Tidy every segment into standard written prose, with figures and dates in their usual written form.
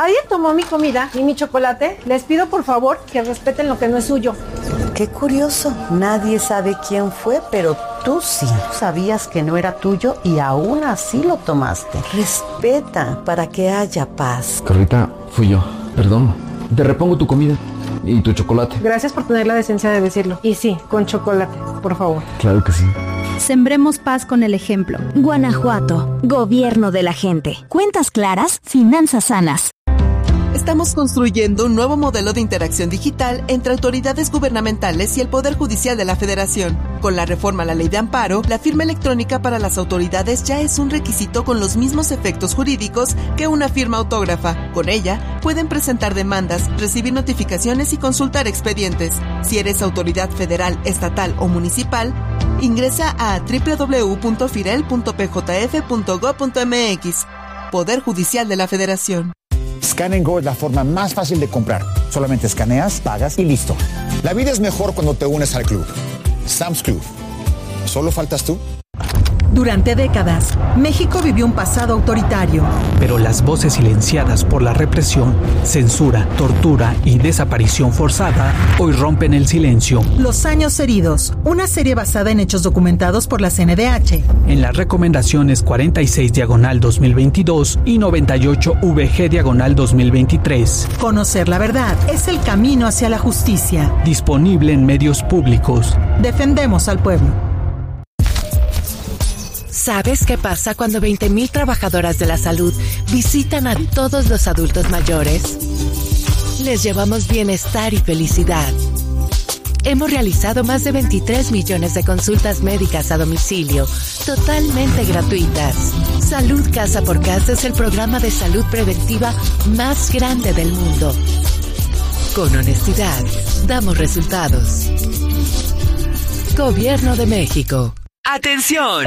Alguien tomó mi comida y mi chocolate. Les pido por favor que respeten lo que no es suyo. Qué curioso. Nadie sabe quién fue, pero tú sí. Sabías que no era tuyo y aún así lo tomaste. Respeta para que haya paz. Carlita, fui yo. Perdón. Te repongo tu comida y tu chocolate. Gracias por tener la decencia de decirlo. Y sí, con chocolate, por favor. Claro que sí. Sembremos paz con el ejemplo. Guanajuato, gobierno de la gente. Cuentas claras, finanzas sanas. Estamos construyendo un nuevo modelo de interacción digital entre autoridades gubernamentales y el Poder Judicial de la Federación. Con la reforma a la Ley de Amparo, la firma electrónica para las autoridades ya es un requisito con los mismos efectos jurídicos que una firma autógrafa. Con ella, pueden presentar demandas, recibir notificaciones y consultar expedientes. Si eres autoridad federal, estatal o municipal, ingresa a www.firel.pjf.gov.mx. Poder Judicial de la Federación. Scan & Go es la forma más fácil de comprar. Solamente escaneas, pagas y listo. La vida es mejor cuando te unes al club. Sam's Club. ¿Solo faltas tú? Durante décadas, México vivió un pasado autoritario. Pero las voces silenciadas por la represión, censura, tortura y desaparición forzada hoy rompen el silencio. Los años heridos, una serie basada en hechos documentados por la CNDH. En las recomendaciones 46/2022 y 98/VG/2023. Conocer la verdad es el camino hacia la justicia. Disponible en medios públicos. Defendemos al pueblo. ¿Sabes qué pasa cuando 20,000 trabajadoras de la salud visitan a todos los adultos mayores? Les llevamos bienestar y felicidad. Hemos realizado más de 23 millones de consultas médicas a domicilio, totalmente gratuitas. Salud Casa por Casa es el programa de salud preventiva más grande del mundo. Con honestidad, damos resultados. Gobierno de México. ¡Atención!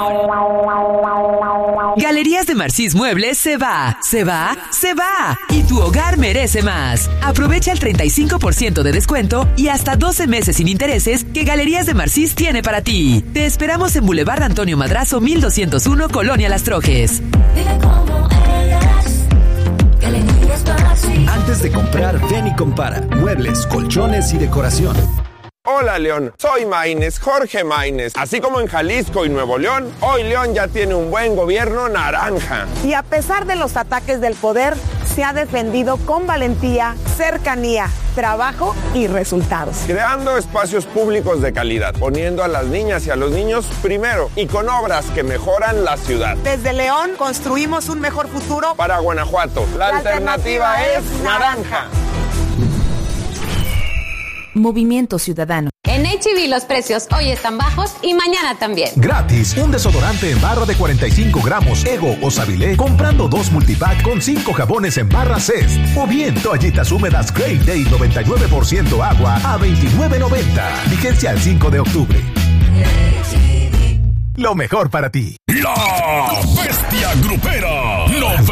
Galerías de Marcís Muebles se va. Y tu hogar merece más. Aprovecha el 35% de descuento y hasta 12 meses sin intereses que Galerías de Marcís tiene para ti. Te esperamos en Boulevard Antonio Madrazo 1201, Colonia Las Trojes. Antes de comprar, ven y compara. Muebles, colchones y decoración. Hola León, soy Maínez, Jorge Maínez. Así como en Jalisco y Nuevo León, hoy León ya tiene un buen gobierno naranja. Y a pesar de los ataques del poder, se ha defendido con valentía, cercanía, trabajo y resultados. Creando espacios públicos de calidad, poniendo a las niñas y a los niños primero y con obras que mejoran la ciudad. Desde León construimos un mejor futuro para Guanajuato. La alternativa es naranja. Movimiento Ciudadano. En H-E-B los precios hoy están bajos y mañana también. Gratis, un desodorante en barra de 45 gramos Ego o Sabilé comprando 2 multipack con 5 jabones en barra Zest. O bien toallitas húmedas Great Day 99% agua a $29.90. Vigencia el 5 de octubre. Lo mejor para ti. La Bestia Grupera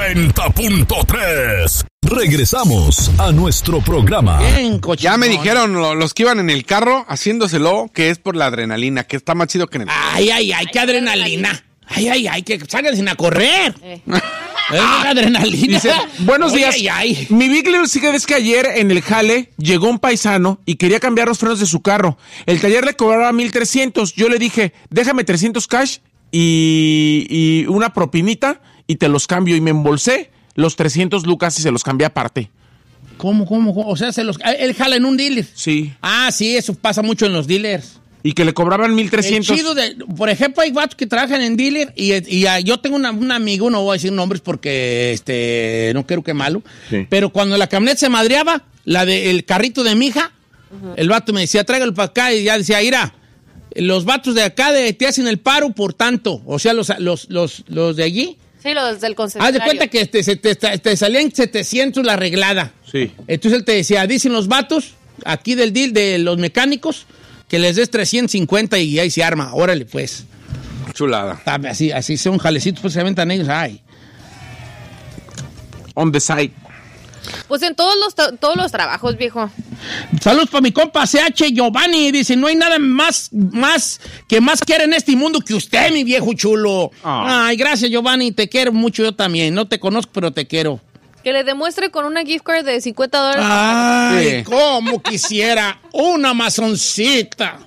90.3. Regresamos a nuestro programa. Bien, ya me dijeron los que iban en el carro haciéndoselo que es por la adrenalina, que está más chido que en el... Ay, qué adrenalina. Ay, que salgan a correr. Es una adrenalina. Dice, buenos días. Mi Bigler sí que ves que ayer en el jale llegó un paisano y quería cambiar los frenos de su carro. El taller le cobraba 1,300. Yo le dije, déjame 300 cash y una propinita y te los cambio. Y me embolsé los 300 lucas y se los cambié aparte. ¿Cómo? O sea, él jala en un dealer. Sí. Ah, sí, eso pasa mucho en los dealers. Y que le cobraban 1,300. El chido por ejemplo, hay vatos que trabajan en dealer y yo tengo un amigo, no voy a decir nombres porque no quiero que malo, sí. Pero cuando la camioneta se madreaba, el carrito de mi hija, el vato me decía, tráigalo para acá, y ya decía, mira, los vatos de acá te hacen el paro por tanto, o sea, los de allí. Sí, los del concesionario. Haz de cuenta que te salían 700 la arreglada. Sí. Entonces él te decía, dicen los vatos aquí del deal de los mecánicos que les des 350 y ahí se arma. Órale, pues. Chulada. Así son jalecitos, pues se aventan ellos. Ay. On the side. Pues en todos los trabajos, viejo. Saludos para mi compa CH Giovanni. Dice, no hay nada más que más quiere en este mundo que usted, mi viejo chulo. Oh. Ay, gracias, Giovanni. Te quiero mucho yo también. No te conozco, pero te quiero. Que le demuestre con una gift card de $50. Ay, cómo quisiera una mazoncita.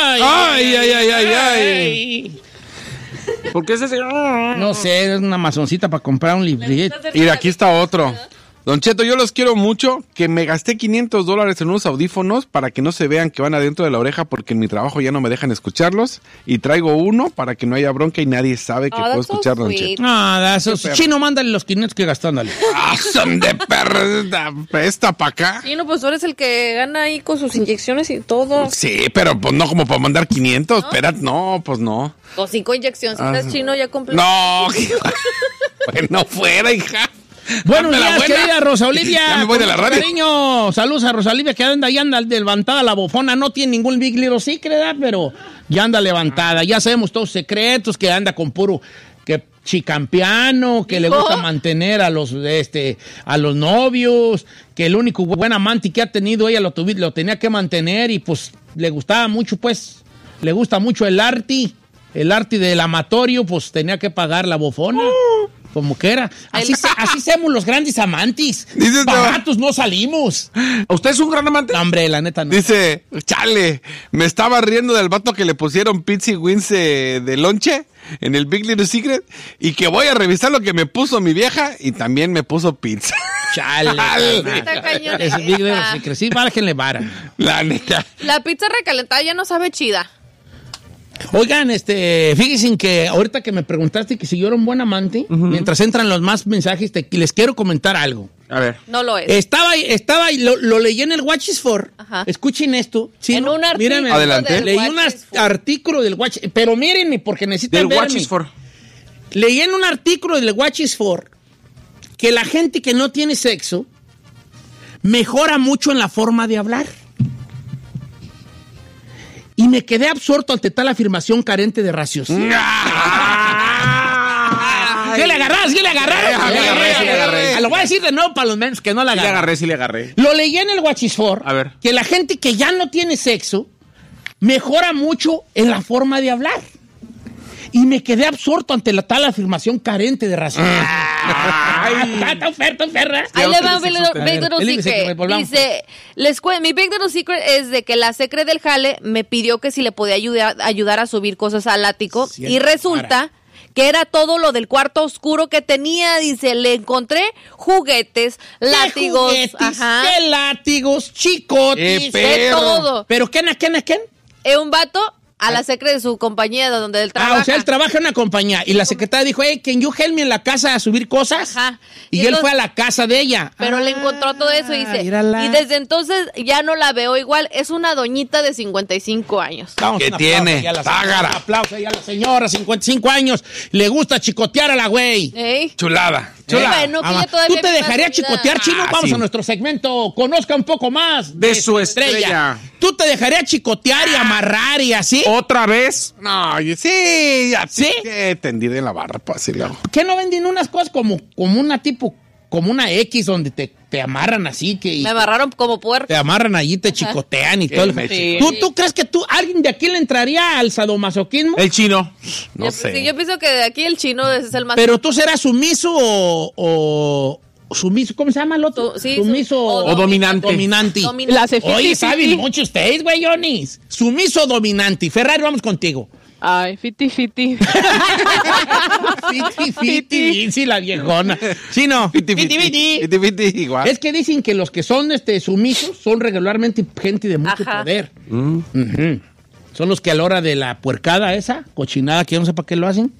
Ay. ¿Por qué es ese? No sé, es una mazoncita para comprar un librito. Y de aquí está otro. Don Cheto, yo los quiero mucho, que me gasté $500 en unos audífonos para que no se vean que van adentro de la oreja porque en mi trabajo ya no me dejan escucharlos y traigo uno para que no haya bronca y nadie sabe que puedo escuchar, Don Cheto. Nada, eso es chino, mándale los 500 que gastó, ándale. Son de esta para acá. Sí, no, pues tú eres el que gana ahí con sus inyecciones y todo. Sí, pero pues no como para mandar 500, espérate, no, pues no. Con 5 inyecciones, chino, ya completo. No, bueno, fuera, hija. Buenos días, querida Rosa Olivia. Ya me voy de la radio. Cariño, saludos a Rosa Olivia que anda levantada la bofona. No tiene ningún Big Little Secret, ¿verdad? Pero ya anda levantada. Ya sabemos todos secretos, que anda con puro que chicampiano, que le gusta mantener a los novios, que el único buen amante que ha tenido ella lo tenía que mantener y pues le gustaba mucho, pues, le gusta mucho el arte del amatorio, pues tenía que pagar la bofona. Como que era. Así somos los grandes amantes. Baratos no salimos. ¿Usted es un gran amante? No, hombre, la neta no. Dice, chale, me estaba riendo del vato que le pusieron pizza y wings de lonche en el Big Little Secret y que voy a revisar lo que me puso mi vieja y también me puso pizza. Chale. Es Big Little Secret. Sí, bájenle vara. La neta. La pizza recalentada ya no sabe chida. Oigan, fíjense que ahorita que me preguntaste que si yo era un buen amante, mientras entran los más mensajes, les quiero comentar algo. A ver. No lo es. Estaba lo leí en el Watch is For. Ajá. Escuchen esto. ¿Sí, en un artículo. Mírenme, adelante. Leí un artículo del Watch, pero mírenme porque necesitan verme. Del Watch is For. Leí en un artículo del Watch is For que la gente que no tiene sexo mejora mucho en la forma de hablar. Y me quedé absorto ante tal afirmación carente de raciocinio. ¿Qué le agarras? ¿Qué le agarras? Lo voy a decir de nuevo para los menos que no la agarré. Sí le agarré. Lo leí en el Watch is For. A ver. Que la gente que ya no tiene sexo mejora mucho en la forma de hablar. Y me quedé absorto ante la tal afirmación carente de raciocinio. Está oferta. Ahí le va un Big Little Secret. Dice, mi Big Little Secret es de que la secre del jale me pidió que si le podía ayudar a subir cosas al ático. Y resulta que era todo lo del cuarto oscuro que tenía. Dice, le encontré juguetes, látigos. ¿Qué látigos? Chicotes. De todo. ¿Pero quién? Un vato a la secre de su compañía de donde él trabaja. O sea, él trabaja en una compañía y la secretaria dijo, hey, can you help me en la casa a subir cosas? Ajá. Y él fue a la casa de ella. Pero le encontró todo eso y dice, y desde entonces ya no la veo igual. Es una doñita de 55 años. ¿Qué tiene? Tágara. Aplauso a la señora, 55 años. Le gusta chicotear a la güey. Chulada. Bueno, ¿Tú te dejarías chicotear, Chino? Vamos a nuestro segmento. Conozca un poco más de su estrella. ¿Tú te dejarías chicotear y amarrar y así? ¿Otra vez? No, sí, ya sí. Tendí de la barra para decirlo. ¿Qué no venden unas cosas como una X donde te amarran así? Me amarraron como puerco. Te amarran allí, te chicotean y todo. ¿Tú crees que alguien de aquí le entraría al sadomasoquismo? El Chino. No sé. Sí, yo pienso que de aquí el Chino es el más... Pero tú serás sumiso o sumiso, ¿cómo se llama el otro? Sumiso o dominante. Oye, ¿saben mucho ustedes, güey, Jonis? Sumiso o dominante. Ferrari, vamos contigo. Ay, fiti. Fiti, sí, la viejona. Sí, no. Fiti, igual. Es que dicen que los que son sumisos son regularmente gente de mucho poder. Son los que a la hora de la puercada esa, cochinada, que yo no sé para qué lo hacen,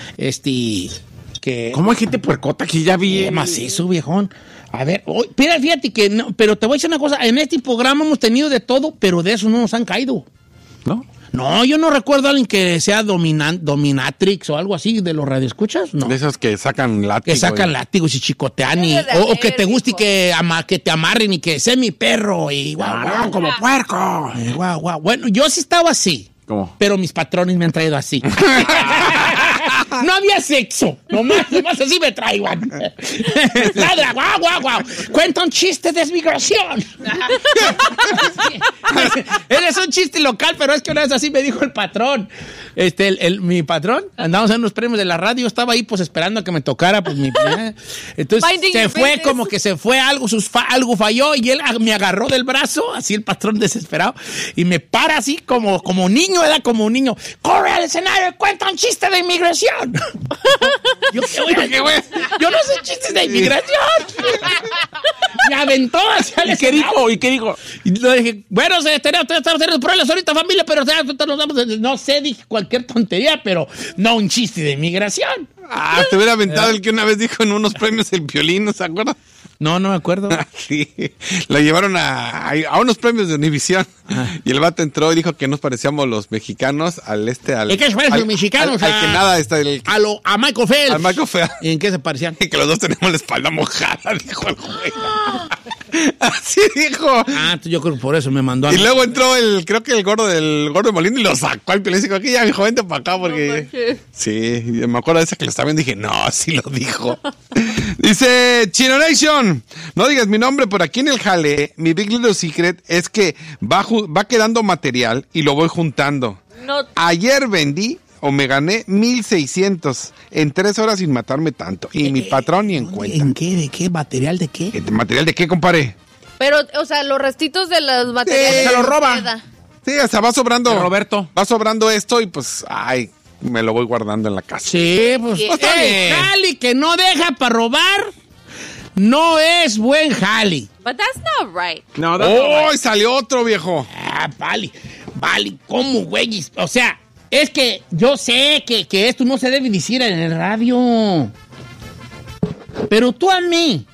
¿Cómo hay gente puercota que ya vi? Macizo, viejón. A ver, fíjate que no, pero te voy a decir una cosa. En este programa hemos tenido de todo, pero de eso no nos han caído. ¿No? No, yo no recuerdo a alguien que sea dominatrix o algo así de los radioescuchas, no. De esos que sacan látigos. Que sacan látigos y chicotean o que te guste y que te amarren y que sé mi perro y guau, como puerco. Guau. Bueno, yo sí estaba así. ¿Cómo? Pero mis patrones me han traído así. No había sexo. Nomás así me traigan. Ladra, guau. Cuenta un chiste de desmigración. Eres un chiste local, pero es que una vez así me dijo el patrón. Mi patrón, andábamos en unos premios de la radio, estaba ahí pues esperando a que me tocara, pues entonces se fue como que se fue algo falló y él me agarró del brazo, así el patrón desesperado, y me para así como niño, era como un niño, corre al escenario y cuenta un chiste de inmigración. Yo no sé chistes de inmigración. Me aventó hacia el escenario. ¿Y qué dijo? Y le dije, bueno, estamos teniendo problemas ahorita, familia, pero no sé, dije cualquier tontería, pero no un chiste de inmigración. Te hubiera aventado el que una vez dijo en unos premios el Piolín, ¿no se acuerda? No me acuerdo. Sí, lo llevaron a unos premios de Univisión. Y el vato entró y dijo que nos parecíamos los mexicanos ¿Y qué se parecen los mexicanos? Al que nada está a Michael Phelps. Al Michael Phelps. ¿Y en qué se parecían? Que los dos tenemos la espalda mojada, dijo el güey. Así dijo. Yo creo que por eso me mandó a Y luego entró creo que el gordo de Molina y lo sacó al Piolín y dijo, aquí ya, mi joven, vente para acá porque... Sí, me acuerdo de esa que lo estaba viendo y dije, no, sí lo dijo. Dice, Chino Nation, no digas mi nombre, por aquí en el jale, mi Big Little Secret es que va quedando material y lo voy juntando. Ayer vendí o me gané 1,600 en 3 horas sin matarme tanto. Y mi patrón ni en cuenta. ¿En qué? ¿De qué? ¿Material de qué? ¿Material de qué, compadre? Pero, o sea, los restitos de los materiales. Se lo roba. Sí, o sea, va sobrando. Roberto. Va sobrando esto y pues, me lo voy guardando en la casa. Sí, pues. Jali que no deja para robar no es buen jali. But that's not right. No, that's not right. Salió otro, viejo. Vale, ¿cómo, güey? O sea, es que yo sé que esto no se debe decir en el radio. Pero tú a mí.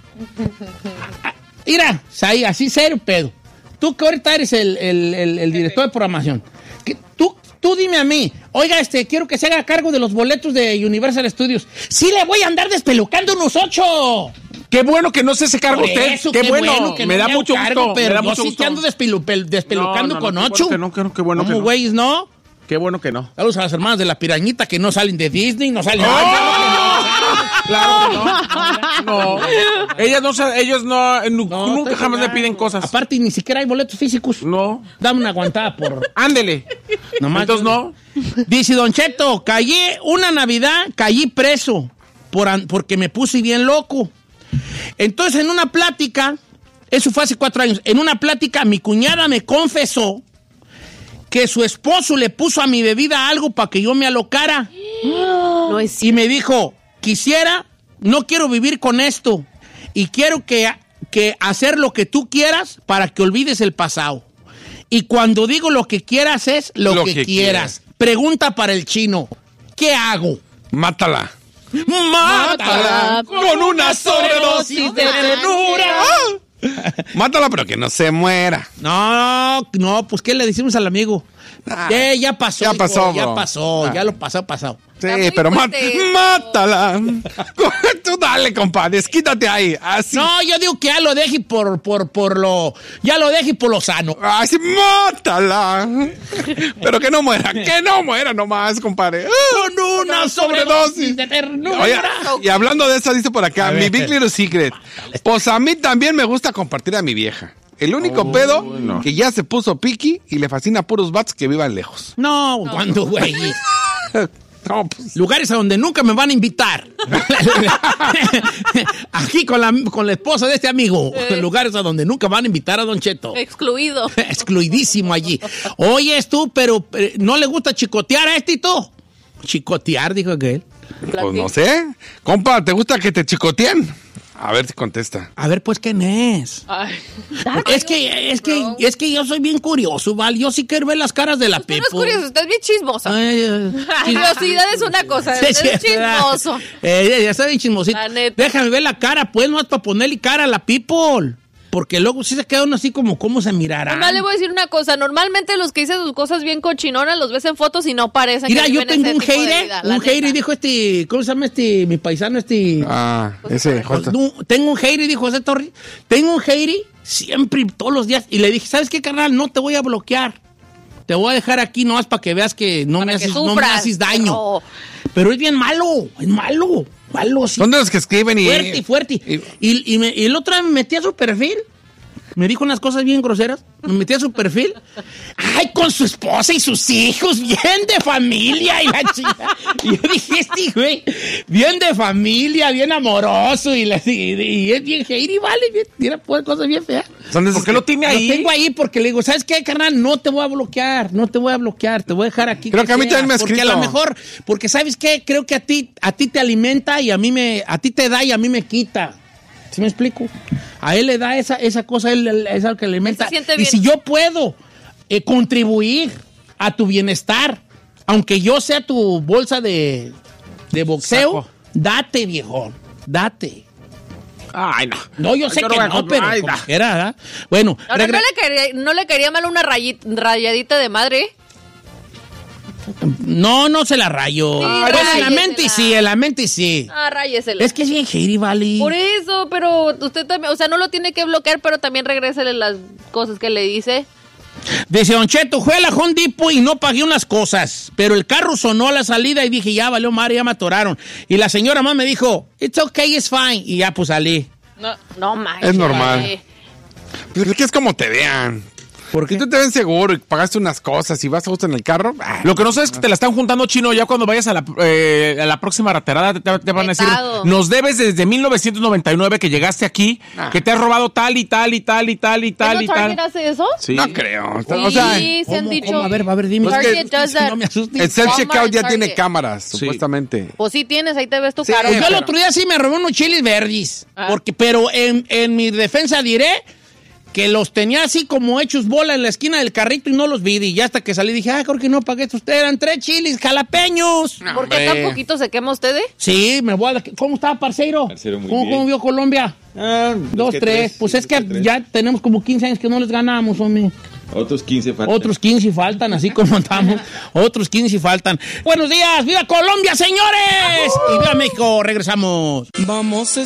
Mira, así serio, pedo. Tú que ahorita eres el director de programación. Tú dime a mí, oiga, quiero que se haga cargo de los boletos de Universal Studios. Sí le voy a andar despelucando unos 8. Qué bueno que no se hace cargo usted. Eso, qué bueno que me da mucho gusto. Pero yo sí te ando despelucando con 8. Qué bueno que no. Güeyes, no? Qué bueno que no. Saludos a las hermanas de la pirañita que no salen de Disney, no salen... Claro que no. Ellos nunca jamás le piden cosas. Aparte, ni siquiera hay boletos físicos. No. Dame una aguantada por... Ándele. Entonces no. Dice Don Cheto, una Navidad caí preso porque me puse bien loco. Entonces, en una plática, eso fue hace 4 años, en una plática mi cuñada me confesó que su esposo le puso a mi bebida algo para que yo me alocara. No es cierto. Y me dijo, no quiero vivir con esto y quiero que hacer lo que tú quieras para que olvides el pasado. Y cuando digo lo que quieras es lo que quieras. Pregunta para el Chino, ¿qué hago? Mátala con una sobredosis de ternura. Mátala, pero que no se muera. No, pues ¿qué le decimos al amigo? Ya pasó. Ya pasó, ya pasó, ya lo pasado. Sí, pero mátala. Tú dale, compadre, quítate ahí. Así. No, yo digo que ya lo deje ya lo deje por lo sano. Así, mátala. Pero que no muera nomás, compadre. Con una sobredosis de ternura. Oye, y hablando de eso, dice por acá, mi Big Little Secret. Pues a mí también me gusta compartir a mi vieja. El único pedo que ya se puso piqui y le fascina a puros vatos que vivan lejos. No, ¿cuándo, güey? No, pues, lugares a donde nunca me van a invitar. Aquí con la esposa de este amigo. Lugares a donde nunca van a invitar a Don Cheto. Excluido. Excluidísimo allí. Oyes tú, pero ¿no le gusta chicotear a y tú? Chicotear, dijo aquel. Pues no sé. Compa, ¿te gusta que te chicoteen? A ver si contesta. A ver, pues, ¿quién es? Ay. Es que yo soy bien curioso, ¿vale? Yo sí quiero ver las caras de la Pepo. No es curioso, estás bien chismoso. Curiosidad es una cosa, es chismoso. Ya está bien chismosito. Déjame ver la cara, pues, no es para ponerle cara a la people. Porque luego sí se queda uno así como, ¿cómo se mirará? Además, le voy a decir una cosa. Normalmente los que dicen sus cosas bien cochinonas los ves en fotos y no parecen. Mira, yo tengo un hater, dijo ¿cómo se llama mi paisano ese, Jota. Tengo un hater, dijo José Torres. Tengo un hater siempre, todos los días. Y le dije, ¿sabes qué, carnal? No te voy a bloquear. Te voy a dejar aquí nomás para que veas que no me haces daño. Pero es bien malo, Malo, sí. ¿Dónde los que escriben? Fuerte. Y el otro día me metí a su perfil. me dijo unas cosas bien groseras. Me metí a su perfil. Ay, con su esposa y sus hijos, bien de familia y la chica. Y yo dije, güey, bien de familia, bien amoroso y es bien hater, vale, tiene cosas bien feas. ¿Por qué lo tiene ahí? Lo tengo ahí porque le digo, ¿sabes qué, carnal? No te voy a bloquear, te voy a dejar aquí. Creo que a mí también me ha escrito. Porque a lo mejor, porque ¿sabes qué? Creo que a ti te alimenta y a ti te da y a mí me quita. ¿Sí me explico? A él le da esa cosa, es algo que le alimenta. Y si yo puedo contribuir a tu bienestar, aunque yo sea tu bolsa de boxeo, date, viejón, date. Ay, no. No, yo sé que no, pero como era, ¿verdad? Bueno. Ahora, ¿no le quería mal una rayadita de madre? No se la rayó. Sí, en la mente sí. Ah, ráyesela. Es que es bien hater, vale. Por eso, pero usted también, o sea, no lo tiene que bloquear, pero también regrésele las cosas que le dice. Dice, Don Cheto, fue a la Home Depot y no pagué unas cosas, pero el carro sonó a la salida y dije, ya valió madre, ya me atoraron. Y la señora más me dijo, it's okay, it's fine. Y ya pues salí. No manches. Es normal. Pero es que es como te vean. ¿Por qué? Si tú te ven seguro y pagaste unas cosas y vas a gusto en el carro. Lo que no sabes es que te la están juntando, Chino. Ya cuando vayas a la próxima raterada te van a decir, nos debes desde 1999 que llegaste aquí, que te has robado tal y tal y tal y tal y tal y tal. ¿Target hace eso? Sí. No creo. Sí, o sea, se han dicho. A ver, dime. No me asustes. El self-checkout ya tiene cámaras, supuestamente. Pues sí tienes, ahí te ves tu carro. Pues yo el otro día sí me robé unos chilis verdes. Pero en mi defensa diré que los tenía así como hechos bola en la esquina del carrito y no los vi. Y ya hasta que salí dije, creo que no pagué estos. Eran 3 chilis jalapeños. ¿Por qué tan poquito se quema usted? Sí, me voy a... ¿Cómo está, parceiro? ¿Cómo vio Colombia? 2, 3. Pues es que ya tenemos como 15 años que no les ganamos, hombre. Otros 15 faltan. Otros 15 faltan, así como estamos. Otros 15 faltan. Buenos días, ¡viva Colombia, señores! Y viva México, regresamos. Vamos a